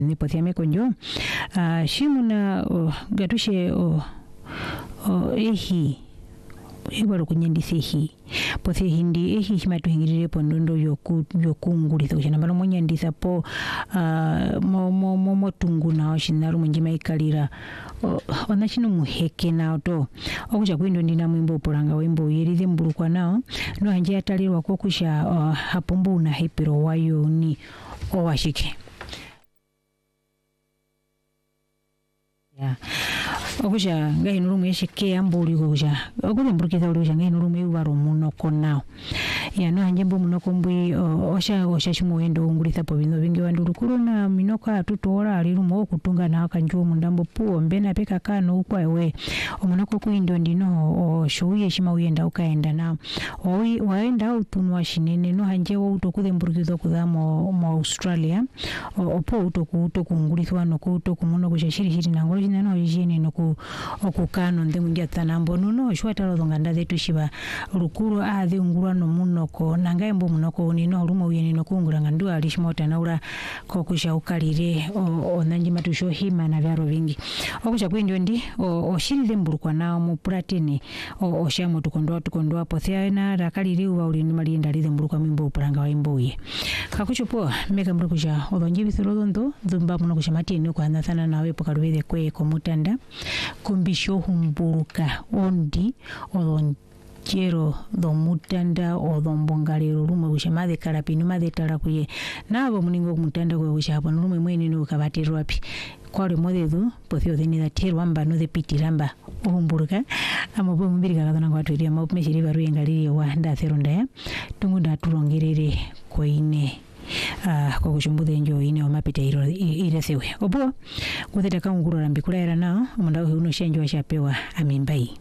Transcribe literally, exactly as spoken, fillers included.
Nipotiame konjo uh, shimuna uh, gatushe uh, uh, ehi ibaro kunyandise ehi pote hindi ehi himatu hingirire pondondo yoku yokungulitha kushana balo munyandisa po uh, mo mo mo motungu na oshinaru munjima ikalira uh, onachino muheke na oto okuja kwindo ndina mwimbo polanga wimbo yerize mbulukwa nao no hanje atalirwa ko kusha uh, hapombu na hepero wayo ni owashike ya okuja ngai nurumu yeshike ambuli okuja okuja mbulukeza okuja ngai nurumu yubaro munoko nao ya no hanje mbo munoko mbwi osha osha shimoendo ungulitha po bino bingi wandulu kulona minoko atutora alirumu okutunga na akanjo mundambo puo mbena peka kano ukwa ewe omunoko kuindo ndino oshuye shima uyenda ukaenda na owi waenda utunwa shinene no hanje wo utokuze mbulukeza kuza mo mo Australia opo utoku utokungulithwa no kutokumono kushashiri shiri nangolo jinano yijene no ku okukano ndemu njatana mbono no shwatalo zonganda zetu shiba rukuru aadhi ungurwa no munoko nangaye mbo munoko unino rumo uyeni no kunguranga ndu alishimota naura kokusha ukalire onanji matusho hima na vyaro vingi okusha kwindio ndi oshirire mbulukwa nao mu platini oshamo tukondoa tukondoa pothea na rakalire uwa ulini malinda lize mbulukwa mimbo upulanga wa imbuye kakuchupo meka mbulukusha odonjibithiro dondo dhumba muno kushamatini kwa nathana nawe pokalubeze kwe komutanda kumbisho humbuluka ondi odon chero domutanda odombongalero rumo kushamadhe karapinu madhe tarakuye nabo muningo kumutanda kwe kushapa nurume mwene no kabatirwa api kwale modedo pothio denida terwa mbano de pitiramba ohumbuluka amabo mumbirika kadana kwatwiri amabo meshiri baruyengaliri wa ndatheronda ya tungunda turongerere koine ah uh, kokushumbude njo ine omapita iro iresewe obo kutheta kangurura mbikula era nao mundawe uno shenjo ashapewa amimbai